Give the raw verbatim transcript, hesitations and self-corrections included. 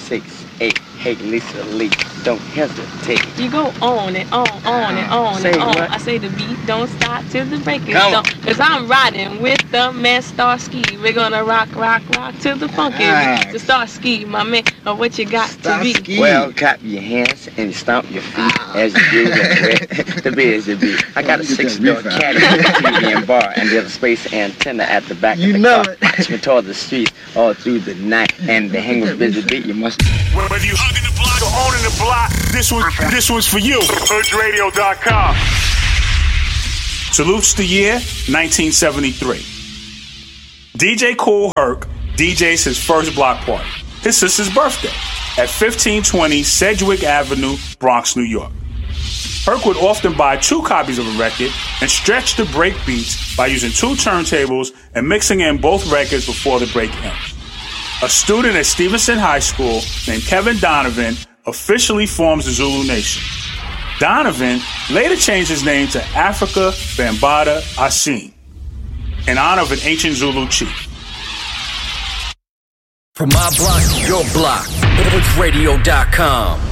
six, eight. Hey, Lisa Lee, don't hesitate. You go on and on, on and on Say and on. what? I say the beat don't stop till the break is Come done. Cause I'm riding with the man Starsky. We're gonna rock, rock, rock till the funky Ah. beat. The Starsky, my man, or what you got Starsky. to be. Well, clap your hands and stomp your feet as you do the, the busy beat. I got a six-door caddy, T V and bar, and there's a space antenna at the back You of the know car. it. Watch me toward the streets all through the night, and the hang with busy beat. You must. Whether you hugging the block or owning the block, this one, this one's for you. Hood Radio dot com. Salutes the year nineteen seventy-three. D J Kool Herc D Js his first block party, his sister's birthday, at fifteen twenty Sedgwick Avenue, Bronx, New York. Herc would often buy two copies of a record and stretch the break beats by using two turntables and mixing in both records before the break ends. A student at Stevenson High School named Kevin Donovan officially forms the Zulu Nation. Donovan later changed his name to Africa Bambaataa Asine, in honor of an ancient Zulu chief. From my block to your block, Hood Radio dot com.